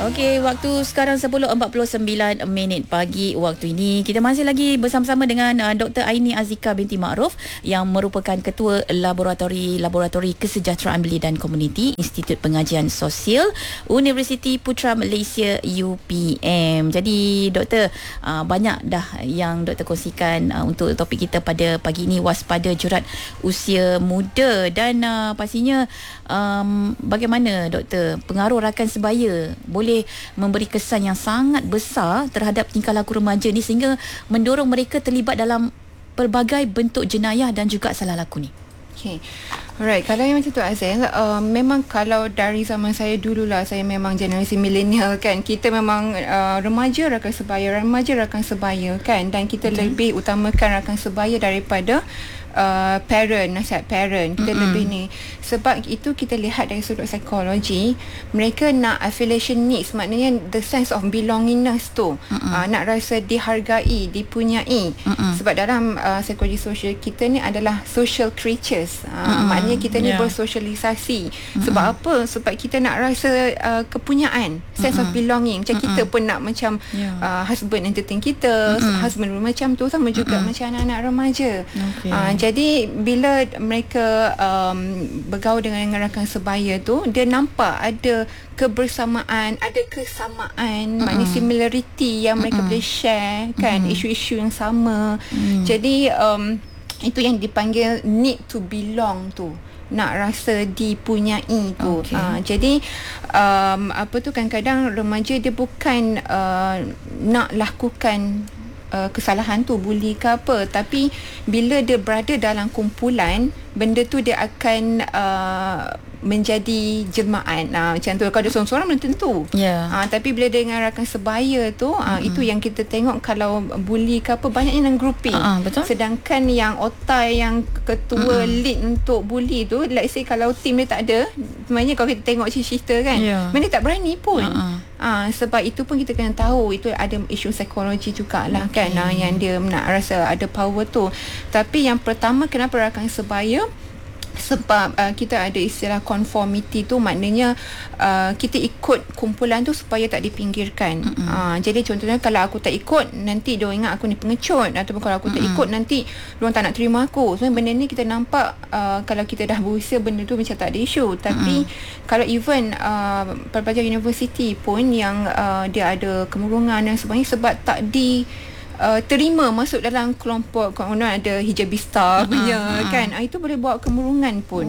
Okey, waktu sekarang 10.49 minit pagi waktu ini. Kita masih lagi bersama-sama dengan Dr. Aini Azika binti Ma'ruf yang merupakan Ketua Laboratori Kesejahteraan Belia dan Komuniti Institut Pengajian Sosial Universiti Putra Malaysia UPM. Jadi doktor, banyak dah yang doktor kongsikan untuk topik kita pada pagi ini, waspada jurat usia muda, dan pastinya bagaimana doktor pengaruh rakan sebaya boleh memberi kesan yang sangat besar terhadap tingkah laku remaja ni sehingga mendorong mereka terlibat dalam pelbagai bentuk jenayah dan juga salah laku ni. Okay. Alright, kalau yang macam tu Azil, memang kalau dari zaman saya dululah, saya memang generasi milenial kan, kita memang remaja rakan sebaya kan, dan kita lebih utamakan rakan sebaya daripada nasihat parent. Kita lebih ni, sebab itu kita lihat dari sudut psikologi, mereka nak affiliation needs, maknanya the sense of belongingness tu, nak rasa dihargai, dipunyai. Sebab dalam psikologi sosial kita ni adalah social creatures, maknanya kita ni bersosialisasi. Sebab apa? Sebab kita nak rasa kepunyaan, sense of belonging. Macam kita pun nak macam husband entertain kita, husband pun macam tu, sama juga macam anak-anak remaja. Jadi bila mereka bergaul dengan rakan sebaya tu, dia nampak ada kebersamaan, ada kesamaan, maknanya similarity yang mereka boleh share kan, isu-isu yang sama. Jadi itu yang dipanggil need to belong tu, nak rasa dipunyai tu. Jadi apa tu, kadang-kadang remaja dia bukan nak lakukan kesalahan tu, bully ke apa, tapi bila dia berada dalam kumpulan, benda tu dia akan menjadi jelmaan. Macam tu, kalau dia seorang-seorang belum tentu. Tapi bila dia dengan rakan sebaya tu, itu yang kita tengok. Kalau bully ke apa, banyak yang grouping. Betul. Sedangkan yang otai, yang ketua lead untuk bully tu, let's say kalau team dia tak ada, sebenarnya kalau kita tengok cerita kan, mana tak berani pun. Sebab itu pun kita kena tahu, itu ada isu psikologi jugalah kan, yang dia nak rasa ada power tu. Tapi yang pertama, kenapa rakan sebaya? Sebab kita ada istilah conformity tu, maknanya kita ikut kumpulan tu supaya tak dipinggirkan. Jadi contohnya, kalau aku tak ikut, nanti diorang ingat aku ni pengecut, ataupun kalau aku tak ikut, nanti diorang tak nak terima aku. Sebenarnya benda ni kita nampak kalau kita dah berusia, benda tu macam tak ada isu. Tapi kalau even pelajar universiti pun yang dia ada kemurungan dan sebagainya, sebab tak terima masuk dalam kelompok, kalau ada hijabista punya kan, itu boleh bawa kemurungan pun.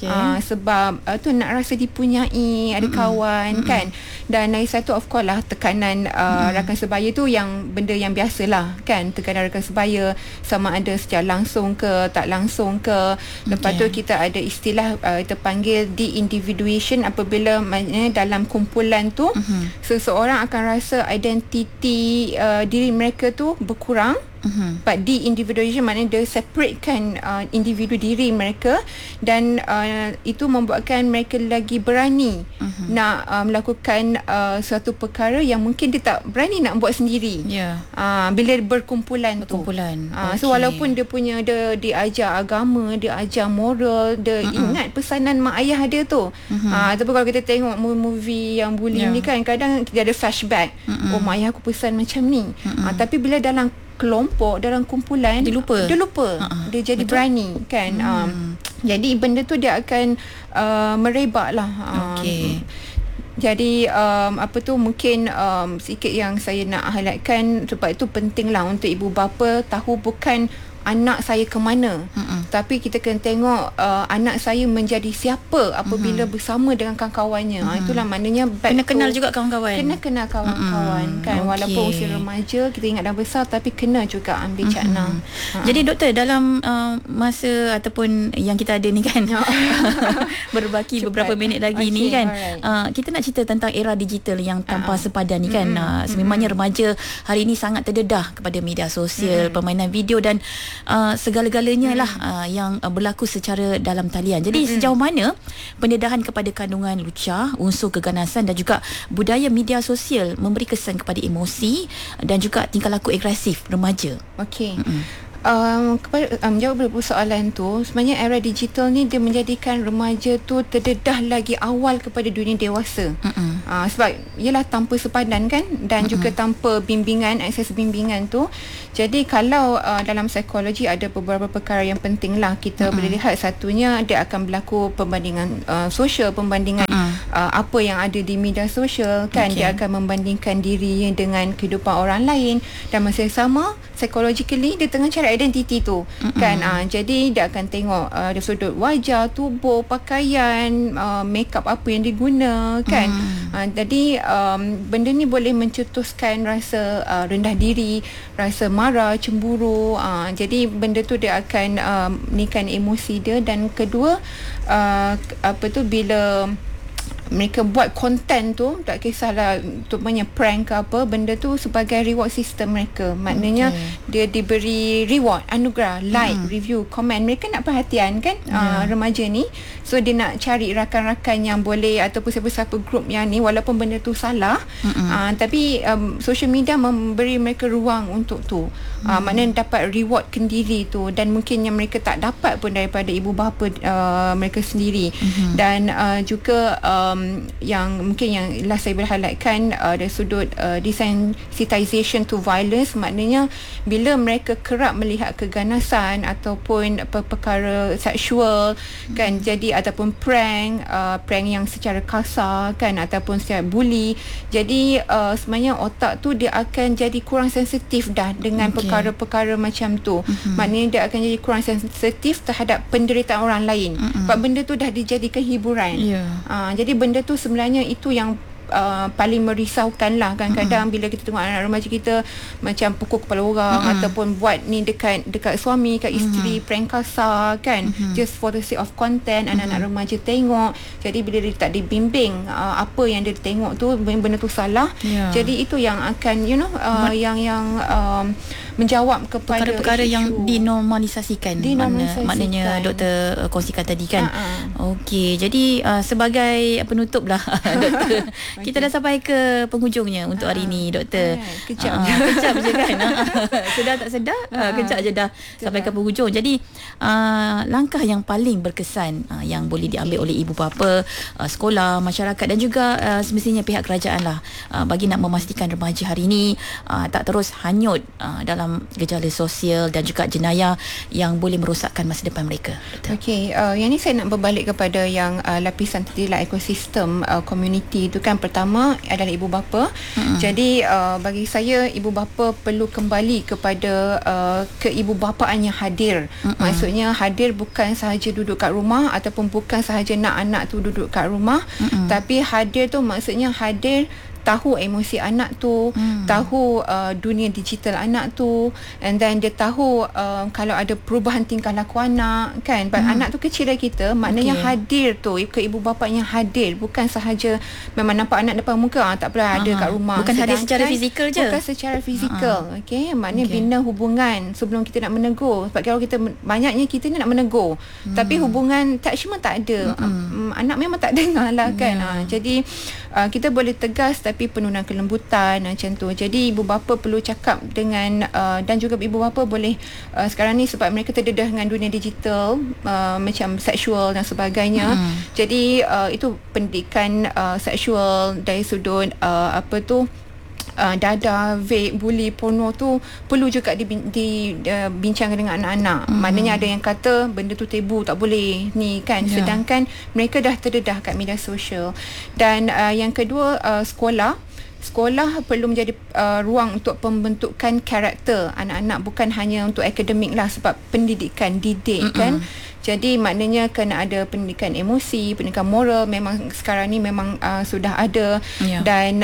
Sebab tu nak rasa dipunyai, ada kawan kan. Dan lagi satu, of course lah, tekanan rakan sebaya tu yang benda yang biasalah kan, tekanan rakan sebaya, sama ada secara langsung ke tak langsung ke. Lepas tu kita ada istilah kita panggil de-individuation, apabila dalam kumpulan tu seseorang akan rasa identiti diri mereka tu berkurang. But de-individuation maknanya dia separatekan individu diri mereka, dan itu membuatkan mereka lagi berani nak melakukan suatu perkara yang mungkin dia tak berani nak buat sendiri. Bila berkumpulan tu. So walaupun dia punya, dia ajar agama, dia ajar moral, dia ingat pesanan mak ayah dia tu. Tapi kalau kita tengok movie yang bullying ni kan, kadang dia ada flashback, oh mak ayah aku pesan macam ni. Tapi bila dalam kelompok, dalam kumpulan, dia lupa. Dia jadi berani kan. Jadi benda tu dia akan merebak lah. Jadi apa tu, mungkin sikit yang saya nak highlightkan. Sebab itu penting lah untuk ibu bapa tahu, bukan anak saya ke mana, tapi kita kena tengok anak saya menjadi siapa apabila bersama dengan kawan-kawannya. Itulah maknanya kena kenal juga kawan-kawan. Kena kenal kawan-kawan kan. Walaupun usia remaja, kita ingat dah besar, tapi kena juga ambil cakna. Jadi doktor, dalam masa ataupun yang kita ada ni kan, berbaki beberapa minit lagi ni kan, kita nak cerita tentang era digital yang tanpa sepadan ni kan. Sememangnya remaja hari ini sangat terdedah kepada media sosial, permainan video dan segala-galanya lah yang berlaku secara dalam talian. Jadi sejauh mana pendedahan kepada kandungan lucah, unsur keganasan dan juga budaya media sosial memberi kesan kepada emosi dan juga tingkah laku agresif remaja? Jawab beberapa soalan tu, sebenarnya era digital ni dia menjadikan remaja tu terdedah lagi awal kepada dunia dewasa. Sebab ialah tanpa sepadan kan, dan juga tanpa bimbingan, akses bimbingan tu. Jadi kalau dalam psikologi ada beberapa perkara yang penting lah kita boleh lihat. Satunya dia akan berlaku pembandingan sosial, pembandingan apa yang ada di media sosial kan. Dia akan membandingkan dirinya dengan kehidupan orang lain, dan masa yang sama psychologically dia tengah cari identiti tu kan. Jadi dia akan tengok dari sudut wajah, tubuh, pakaian, makeup apa yang diguna kan. Jadi benda ni boleh mencetuskan rasa rendah diri, rasa marah, cemburu. Jadi benda tu dia akan nikan emosi dia. Dan kedua, bila mereka buat konten tu, tak kisahlah umpamanya prank ke apa, benda tu sebagai reward system mereka. Maknanya dia diberi reward, anugerah, like, review, komen. Mereka nak perhatian kan, remaja ni. So dia nak cari rakan-rakan yang boleh, ataupun siapa-siapa grup yang ni, walaupun benda tu salah, tapi social media memberi mereka ruang untuk tu. Maknanya dapat reward kendiri tu, dan mungkin yang mereka tak dapat pun daripada ibu bapa mereka sendiri. Dan juga yang mungkin yang last saya boleh highlightkan dari sudut desensitization to violence. Maknanya bila mereka kerap melihat keganasan ataupun perkara seksual kan, jadi ataupun prank yang secara kasar kan, ataupun secara bully, jadi sebenarnya otak tu dia akan jadi kurang sensitif dah dengan perkara-perkara macam tu. Maknanya dia akan jadi kurang sensitif terhadap penderitaan orang lain. Sebab benda tu dah dijadikan hiburan. Jadi benda tu sebenarnya itu yang paling merisaukan lah. Kadang-kadang bila kita tengok anak remaja kita macam pukul kepala orang, ataupun buat ni dekat suami, kat isteri, prank kasar kan, just for the sake of content. Anak-anak remaja tengok, jadi bila dia tak dibimbing apa yang dia tengok tu benda tu salah, jadi itu yang akan yang menjawab kepada perkara-perkara yang dinormalisasikan. Maknanya doktor kongsikan tadi kan. Okey, jadi sebagai penutup lah doktor, kita dah sampai ke penghujungnya untuk hari ini doktor. Kejap je kan. Sedar tak sedar, kejap je dah sampai ke penghujung. Jadi langkah yang paling berkesan yang boleh diambil oleh ibu bapa, sekolah, masyarakat dan juga semestinya pihak kerajaan lah, bagi nak memastikan remaja hari ini tak terus hanyut dalam gejala sosial dan juga jenayah yang boleh merosakkan masa depan mereka. Okey, yang ni saya nak berbalik kepada yang lapisan tadi lah, ekosistem community itu kan. Pertama adalah ibu bapa. Jadi bagi saya ibu bapa perlu kembali kepada keibubapaan yang hadir. Maksudnya hadir bukan sahaja duduk kat rumah, ataupun bukan sahaja nak anak tu duduk kat rumah, tapi hadir tu maksudnya hadir tahu emosi anak tu, tahu dunia digital anak tu, and then dia tahu kalau ada perubahan tingkah laku anak kan. Anak tu kecil dari kita, maknanya hadir tu ke ibu bapa yang hadir, bukan sahaja memang nampak anak depan muka tak apalah ada kat rumah, bukan hadir secara fizikal je, bukan secara fizikal. Okey, maknanya bina hubungan sebelum kita nak menegur. Sebab kalau kita banyaknya kita ni nak menegur, tapi hubungan attachment tak ada, anak memang tak dengar lah kan. Jadi kita boleh tegas tapi penuh dengan kelembutan macam tu. Jadi ibu bapa perlu cakap dengan dan juga ibu bapa boleh sekarang ni sebab mereka terdedah dengan dunia digital, macam seksual dan sebagainya. Jadi itu pendidikan seksual dari sudut dadah, vape, bully, porno tu perlu juga dibincangkan dengan anak-anak. Maknanya ada yang kata benda tu tabu, tak boleh ni kan, sedangkan mereka dah terdedah kat media sosial. Dan yang kedua, sekolah perlu menjadi ruang untuk pembentukan karakter anak-anak, bukan hanya untuk akademik lah, sebab pendidikan didik kan. Jadi maknanya kena ada pendidikan emosi, pendidikan moral. Memang sekarang ni memang sudah ada. Dan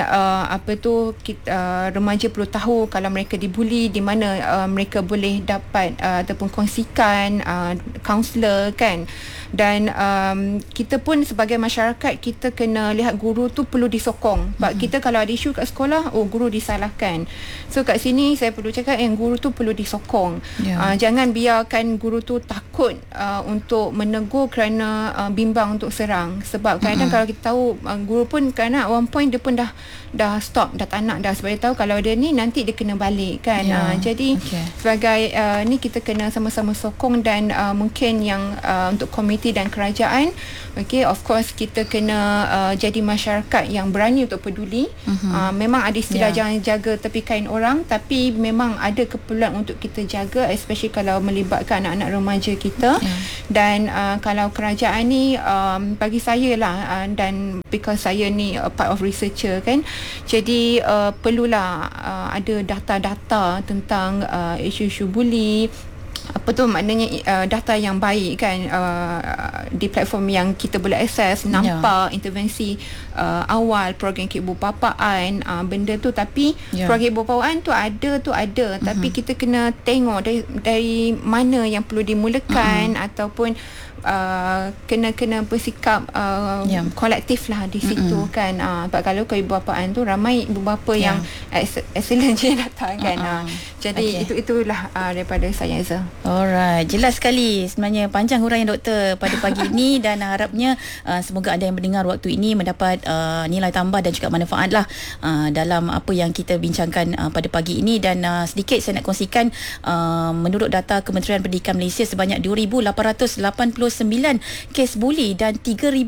remaja perlu tahu kalau mereka dibuli, di mana mereka boleh dapat ataupun kongsikan kaunselor kan. Dan kita pun sebagai masyarakat, kita kena lihat guru tu perlu disokong. Sebab kita kalau ada isu kat sekolah, guru disalahkan. So kat sini saya perlu cakap yang guru tu perlu disokong. Jangan biarkan guru tu takut untuk menegur kerana bimbang untuk serang. Sebab kadang-kadang kalau kita tahu guru pun kadang one point dia pun dah stop, dah tak nak dah, sebab dia tahu kalau dia ni nanti dia kena balik kan. Jadi sebagai ni kita kena sama-sama sokong dan mungkin yang untuk komiti dan kerajaan, of course kita kena jadi masyarakat yang berani untuk peduli. Memang ada istilah jangan jaga tepi kain orang, tapi memang ada keperluan untuk kita jaga, especially kalau melibatkan anak-anak remaja kita. Dan kalau kerajaan ni bagi saya lah, dan because saya ni part of researcher kan, jadi perlulah ada data-data tentang isu-isu buli, apa tu maknanya data yang baik kan, di platform yang kita boleh akses, nampak intervensi awal, program ibu bapaan, benda tu. Tapi program ibu bapaan tu ada tapi kita kena tengok dari mana yang perlu dimulakan, ataupun kena bersikap kolektif lah di situ kan. Sebab kalau ibu bapaan tu ramai ibu bapa yang excellent je datang kan. Jadi itulah daripada saya, Aiza. Alright, jelas sekali sebenarnya panjang huraian doktor pada pagi ini dan harapnya semoga anda yang mendengar waktu ini mendapat nilai tambah dan juga manfaat lah dalam apa yang kita bincangkan pada pagi ini. Dan sedikit saya nak kongsikan, menurut data Kementerian Pendidikan Malaysia, sebanyak 2,889 kes buli dan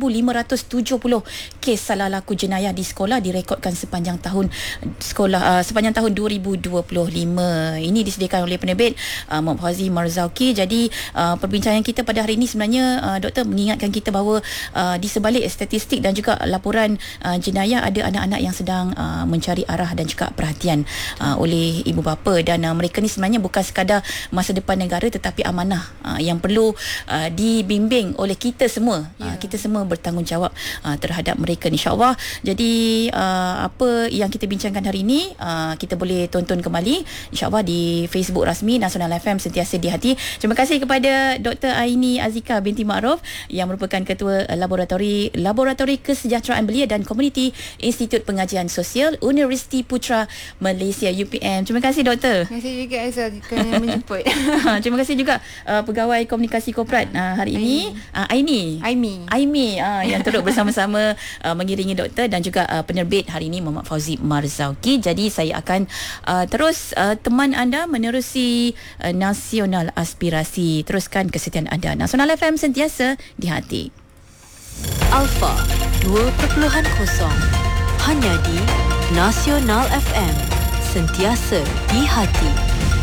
3,570 kes salah laku jenayah di sekolah direkodkan sepanjang tahun sepanjang tahun 2025. Ini disediakan oleh penerbit Muhammad Fauzi Marzauki. Jadi perbincangan kita pada hari ini sebenarnya doktor mengingatkan kita bahawa di sebalik statistik dan juga laporan jenayah ada anak-anak yang sedang mencari arah dan juga perhatian oleh ibu bapa, dan mereka ni sebenarnya bukan sekadar masa depan negara tetapi amanah yang perlu dibimbing oleh kita semua. Kita semua bertanggungjawab terhadap mereka, insya-Allah. Jadi apa yang kita bincangkan hari ini kita boleh tonton kembali insya-Allah di Facebook rasmi Nasional FM Sentiasa di Hati. Terima kasih kepada Dr. Aini Azika binti Ma'ruf yang merupakan Ketua Laboratori Kesejahteraan Belia dan Komuniti Institut Pengajian Sosial Universiti Putra Malaysia UPM. Terima kasih doktor. Terima kasih juga Aiza kerana menjemput. Terima kasih juga Pegawai Komunikasi Korporat hari ini Aimi yang turut bersama-sama mengiringi doktor, dan juga penerbit hari ini Muhammad Fauzi Marzauki. Jadi saya akan terus teman anda menerusi Nasional Aspirasi. Teruskan kesetiaan anda. Nasional FM Sentiasa di Hati. Alpha 2.0 hanya di Nasional FM Sentiasa di Hati.